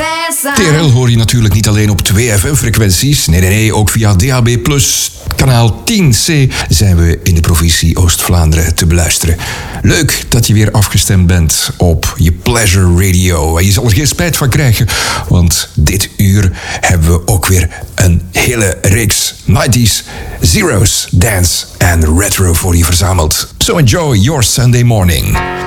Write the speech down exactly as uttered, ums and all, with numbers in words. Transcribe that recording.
T R L hoor je natuurlijk niet alleen op twee F M-frequenties. Nee, nee, nee, ook via D A B plus, kanaal tien C zijn we in de provincie Oost-Vlaanderen te beluisteren. Leuk dat je weer afgestemd bent op je Pleasure Radio. En je zal er geen spijt van krijgen, want dit uur hebben we ook weer een hele reeks nineties, zeros, dance en retro voor je verzameld. So enjoy your Sunday morning.